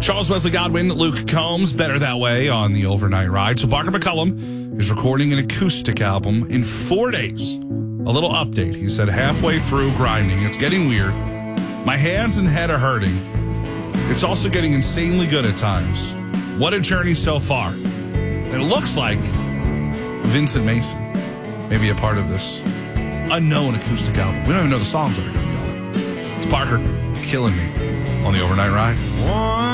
Charles Wesley Godwin, Luke Combs, Better That Way on the overnight ride. So Parker McCullum is recording an acoustic album in 4 days. A little update. He said halfway through grinding, it's getting weird. My hands and head are hurting. It's also getting insanely good at times. What a journey so far. And it looks like Vincent Mason may be a part of this unknown acoustic album. We don't even know the songs that are going to be on it. It's Parker killing me on the overnight ride.